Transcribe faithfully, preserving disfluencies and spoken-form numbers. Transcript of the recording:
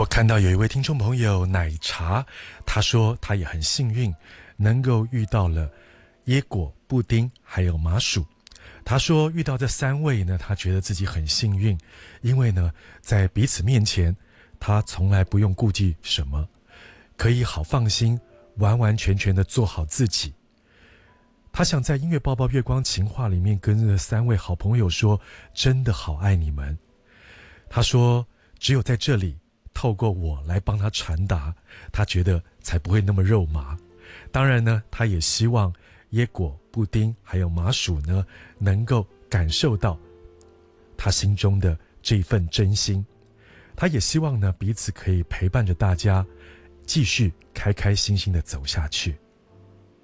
看到有一位听众朋友奶茶，他说他也很幸运能够遇到了椰果、布丁还有麻薯。他说遇到这三位呢，他觉得自己很幸运，因为呢在彼此面前他从来不用顾忌什么，可以好放心完完全全的做好自己。他想在音乐抱抱月光情话里面跟这三位好朋友说，真的好爱你们。他说只有在这里透过我来帮他传达，他觉得才不会那么肉麻。当然呢，他也希望椰果、布丁还有麻薯呢能够感受到他心中的这一份真心。他也希望呢彼此可以陪伴着大家继续开开心心的走下去。